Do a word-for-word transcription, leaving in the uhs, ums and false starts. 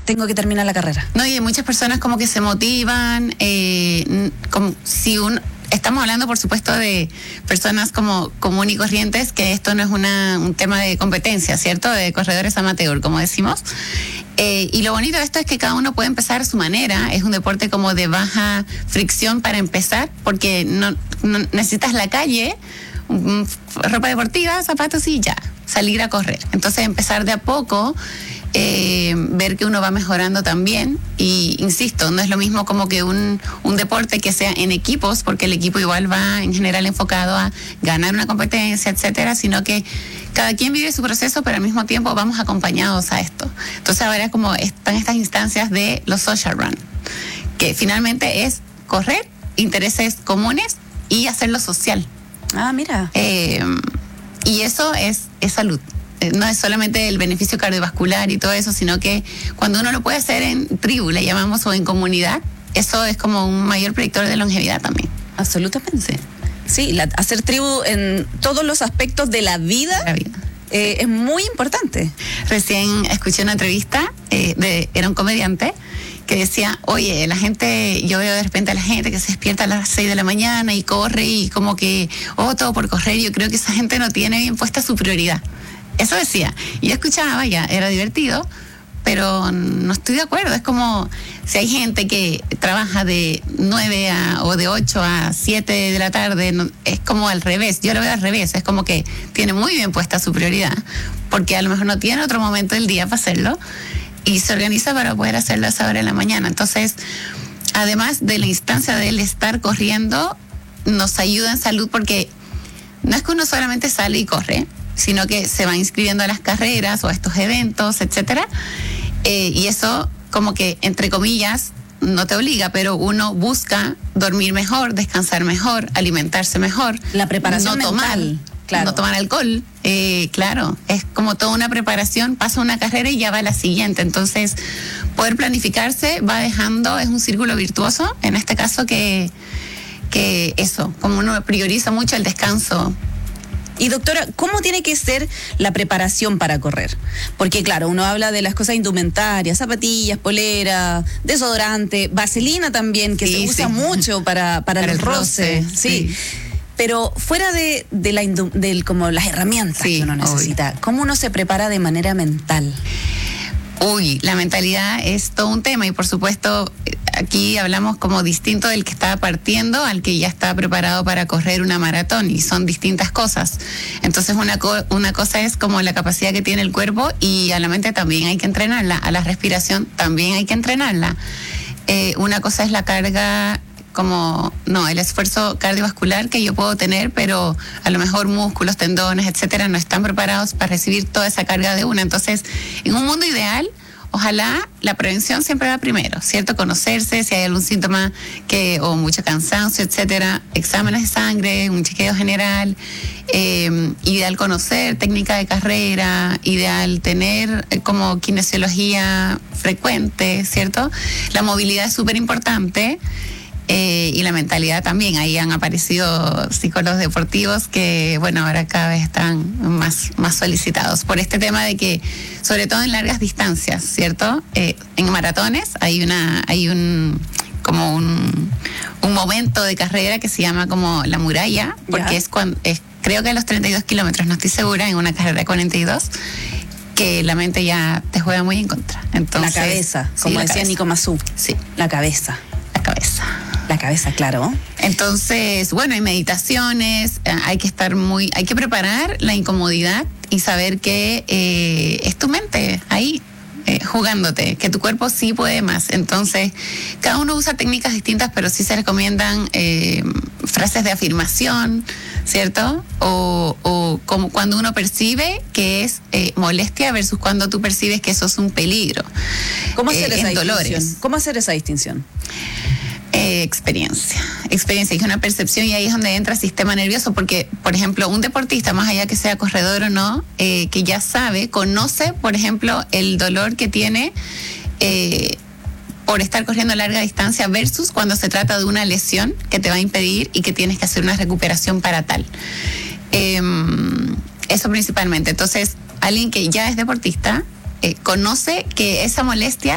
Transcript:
tengo que terminar la carrera. No, y hay muchas personas como que se motivan, eh, como si un... Estamos hablando, por supuesto, de personas como común y corrientes, que esto no es una, un tema de competencia, ¿cierto? De corredores amateur, como decimos. Eh, y lo bonito de esto es que cada uno puede empezar a su manera. Es un deporte como de baja fricción para empezar, porque no, no necesitas la calle, um, ropa deportiva, zapatos y ya, salir a correr. Entonces, empezar de a poco, eh, ver que uno va mejorando también. Y insisto, no es lo mismo como que un, un deporte que sea en equipos, porque el equipo igual va en general enfocado a ganar una competencia, etcétera, sino que cada quien vive su proceso, pero al mismo tiempo vamos acompañados a esto. Entonces ahora como están estas instancias de los social run, que finalmente es correr, intereses comunes y hacerlo social. Ah, mira. Eh, y eso es, es salud. No es solamente el beneficio cardiovascular y todo eso, sino que cuando uno lo puede hacer en tribu, le llamamos, o en comunidad, eso es como un mayor predictor de longevidad también. Absolutamente. Sí, la, hacer tribu en todos los aspectos de la vida, la vida. Eh, es muy importante. Recién escuché una entrevista, eh, de, era un comediante, que decía, oye, la gente, yo veo de repente a la gente que se despierta a las seis de la mañana y corre y como que, oh, todo por correr, yo creo que esa gente no tiene bien puesta su prioridad. Eso decía. Y yo escuchaba, ya, era divertido, pero no estoy de acuerdo. Es como si hay gente que trabaja de nueve a, o de ocho a siete de la tarde, no, es como al revés. Yo lo veo al revés. Es como que tiene muy bien puesta su prioridad, porque a lo mejor no tiene otro momento del día para hacerlo y se organiza para poder hacerlo a esa hora de la mañana. Entonces, además de la instancia del estar corriendo, nos ayuda en salud, porque no es que uno solamente sale y corre, sino que se va inscribiendo a las carreras o a estos eventos, etcétera. Eh, y eso, como que, entre comillas, no te obliga, pero uno busca dormir mejor, descansar mejor, alimentarse mejor. La preparación no mental, tomar, claro. No tomar alcohol, eh, claro. Es como toda una preparación, pasa una carrera y ya va a la siguiente. Entonces, poder planificarse va dejando, es un círculo virtuoso, en este caso que, que eso, como uno prioriza mucho el descanso. Y doctora, ¿cómo tiene que ser la preparación para correr? Porque claro, uno habla de las cosas indumentarias, zapatillas, polera, desodorante, vaselina también, que sí, se usa sí. mucho para, para, para el roce. roce sí. sí. Pero fuera de, de, la indu- de como las herramientas sí, que uno necesita, obvio. ¿Cómo uno se prepara de manera mental? Uy, la mentalidad es todo un tema y por supuesto aquí hablamos como distinto del que está partiendo al que ya está preparado para correr una maratón y son distintas cosas. Entonces una, co- una cosa es como la capacidad que tiene el cuerpo y a la mente también hay que entrenarla, a la respiración también hay que entrenarla. Eh, una cosa es la carga como, no, el esfuerzo cardiovascular que yo puedo tener, pero a lo mejor músculos, tendones, etcétera, no están preparados para recibir toda esa carga de una. Entonces, en un mundo ideal, ojalá la prevención siempre va primero, ¿cierto? Conocerse, si hay algún síntoma que, o mucho cansancio, etcétera, exámenes de sangre, un chequeo general, eh, ideal conocer técnica de carrera, ideal tener eh, como kinesiología frecuente, ¿cierto? La movilidad es súper importante. Eh, y la mentalidad también. Ahí han aparecido psicólogos deportivos que, bueno, ahora cada vez están más, más solicitados por este tema de que, sobre todo en largas distancias, ¿cierto? Eh, en maratones hay una, hay un como un, un momento de carrera que se llama como la muralla, porque es cuando, es, creo que a los treinta y dos kilómetros, no estoy segura, en una carrera de cuarenta y dos, que la mente ya te juega muy en contra. Entonces, la cabeza, como sí, decía cabeza. Nico Mazú. Sí. La cabeza. La cabeza. La cabeza, claro. Entonces, bueno, hay meditaciones, hay que estar muy, hay que preparar la incomodidad y saber que eh, es tu mente ahí eh, jugándote, que tu cuerpo sí puede más. Entonces, cada uno usa técnicas distintas, pero sí se recomiendan eh, frases de afirmación, ¿cierto? O, o como cuando uno percibe que es eh, molestia versus cuando tú percibes que eso es un peligro. ¿Cómo hacer eh, esa en dolores. distinción? ¿Cómo hacer esa distinción? Eh, experiencia, experiencia, es una percepción y ahí es donde entra el sistema nervioso, porque, por ejemplo, un deportista, más allá que sea corredor o no, eh, que ya sabe, conoce, por ejemplo, el dolor que tiene eh, por estar corriendo a larga distancia versus cuando se trata de una lesión que te va a impedir y que tienes que hacer una recuperación para tal. Eh, eso principalmente. Entonces, alguien que ya es deportista, Eh, conoce que esa molestia